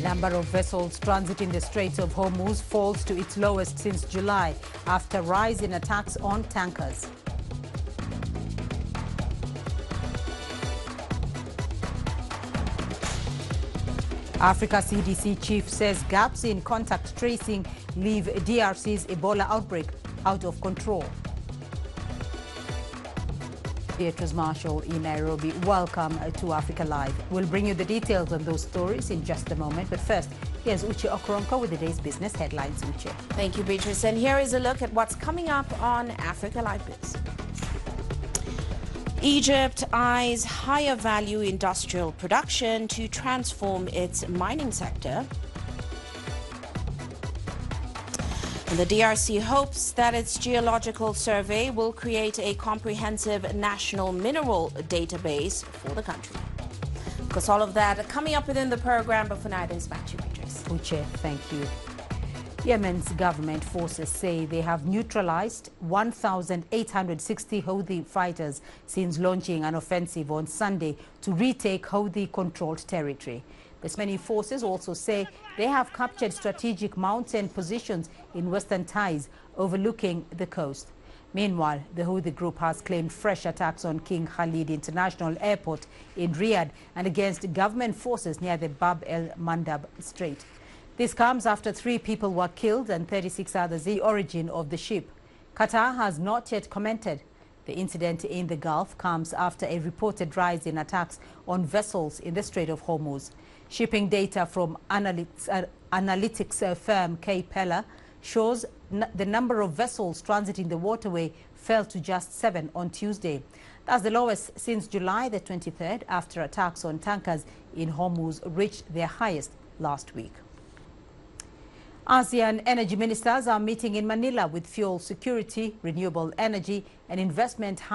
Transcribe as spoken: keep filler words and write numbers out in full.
Number of vessels transiting the Straits of Hormuz falls to its lowest since July after rise in attacks on tankers. Africa C D C chief says gaps in contact tracing leave D R C's Ebola outbreak out of control. Beatrice Marshall in Nairobi, welcome to Africa Live. We'll bring you the details on those stories in just a moment, but first, here's Uche Okronko with the day's business headlines. Uche. Thank you, Beatrice. And here is a look at what's coming up on Africa Live Biz. Egypt eyes higher value industrial production to transform its mining sector. And the D R C hopes that its geological survey will create a comprehensive national mineral database for the country. Of course, all of that coming up within the program, but for now, it is back to you, Beatrice. Uche, thank you. Yemen's government forces say they have neutralized one thousand eight hundred sixty Houthi fighters since launching an offensive on Sunday to retake Houthi-controlled territory. The Yemeni forces also say they have captured strategic mountain positions in western Taiz overlooking the coast. Meanwhile, the Houthi group has claimed fresh attacks on King Khalid International Airport in Riyadh and against government forces near the Bab el-Mandab Strait. This comes after three people were killed and thirty-six others the origin of the ship. Qatar has not yet commented. The incident in the Gulf comes after a reported rise in attacks on vessels in the Strait of Hormuz. Shipping data from analytics, uh, analytics uh, firm Capella shows the number of vessels transiting the waterway fell to just seven on Tuesday. That's the lowest since July the twenty-third, after attacks on tankers in Hormuz reached their highest last week. ASEAN energy ministers are meeting in Manila with fuel security, renewable energy and investment